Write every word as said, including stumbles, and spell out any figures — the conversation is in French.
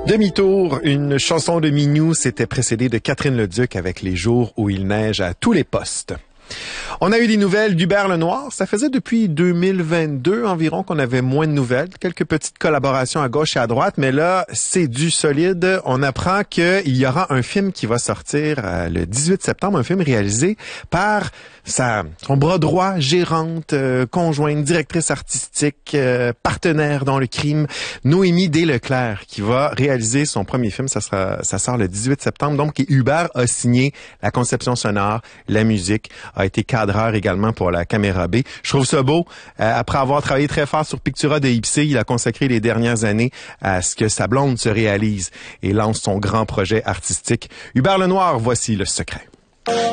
Demi-tour, une chanson de Minou, s'était précédée de Catherine Leduc avec Les jours où il neige à tous les postes. On a eu des nouvelles d'Hubert Lenoir. Ça faisait depuis deux mille vingt-deux environ qu'on avait moins de nouvelles. Quelques petites collaborations à gauche et à droite, mais là, c'est du solide. On apprend qu'il y aura un film qui va sortir euh, le dix-huit septembre, un film réalisé par sa, son bras droit, gérante, euh, conjointe, directrice artistique, euh, partenaire dans le crime, Noémie Desleclerc, qui va réaliser son premier film. Ça sera, ça sort le dix-huit septembre. Donc, et Hubert a signé la conception sonore, la musique, a été cadreur également pour la caméra B. Je trouve ça beau. Euh, après avoir travaillé très fort sur Pictura de Ipsy, il a consacré les dernières années à ce que sa blonde se réalise et lance son grand projet artistique. Hubert Lenoir, voici le secret.